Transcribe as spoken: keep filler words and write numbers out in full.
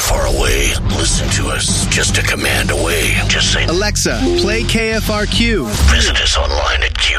far away, listen to us just a command away. Just say, Alexa, play K F R Q. Visit us online at Q